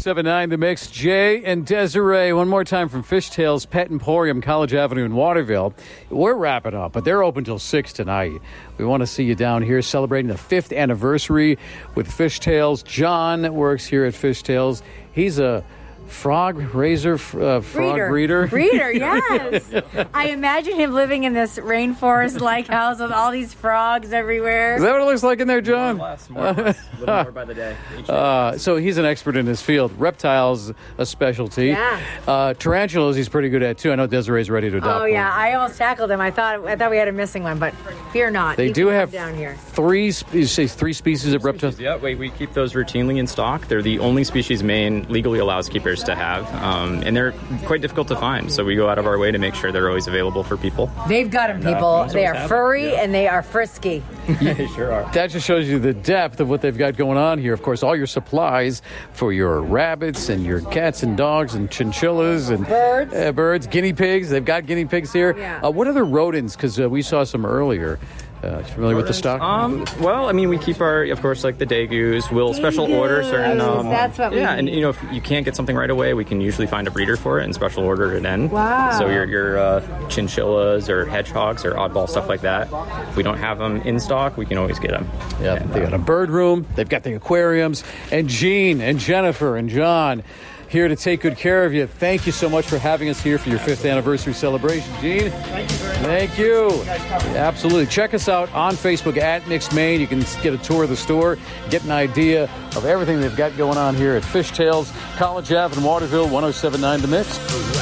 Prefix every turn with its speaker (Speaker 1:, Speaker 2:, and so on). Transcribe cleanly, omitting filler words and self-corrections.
Speaker 1: 107.9 The Mix. Jay and Desiree, one more time from Fishtails Pet Emporium, College Avenue in Waterville. We're wrapping up, but they're open till 6 tonight. We want to see you down here celebrating the 5th anniversary with Fishtails. John works here at Fishtails. He's a frog raiser, frog breeder.
Speaker 2: Breeder, yes. I imagine him living in this rainforest-like house with all these frogs everywhere.
Speaker 1: Is that what it looks like in there, John?
Speaker 3: More or less. A little more by the day.
Speaker 1: So he's an expert in his field. Reptiles, a specialty.
Speaker 2: Yeah.
Speaker 1: Tarantulas, he's pretty good at, too. I know Desiree's ready to adopt
Speaker 2: Oh, yeah.
Speaker 1: one.
Speaker 2: I almost tackled him. I thought we had a missing one, but fear not.
Speaker 1: They
Speaker 2: He
Speaker 1: do
Speaker 2: can
Speaker 1: have
Speaker 2: come down here.
Speaker 1: three species of reptiles.
Speaker 3: Yeah, we keep those routinely in stock. They're the only species Maine legally allows keepers to have, and they're quite difficult to find. So we go out of our way to make sure they're always available for people.
Speaker 2: They've got them, people. They are furry and they are frisky.
Speaker 3: They sure are.
Speaker 1: That just shows you the depth of what they've got going on here. Of course, all your supplies for your rabbits and your cats and dogs and chinchillas and birds, guinea pigs. They've got guinea pigs here.
Speaker 2: Yeah.
Speaker 1: What other rodents? Because we saw some earlier. Familiar with the stock?
Speaker 3: Well, I mean, we keep of course, like the degus. We'll special order certain.
Speaker 2: That's what we
Speaker 3: and if you can't get something right away, we can usually find a breeder for it and special order it in.
Speaker 2: Wow.
Speaker 3: So your chinchillas or hedgehogs or oddball stuff like that. If we don't have them in stock, we can always get them.
Speaker 1: Yeah, they got a bird room. They've got the aquariums. And Jean and Jennifer and John here to take good care of you. Thank you so much for having us here for your 5th anniversary celebration. Gene?
Speaker 4: Thank you very much.
Speaker 1: Thank you. Absolutely. Check us out on Facebook at Mixed Maine. You can get a tour of the store, get an idea of everything they've got going on here at Fishtails, College Ave in Waterville, 107.9 The Mix.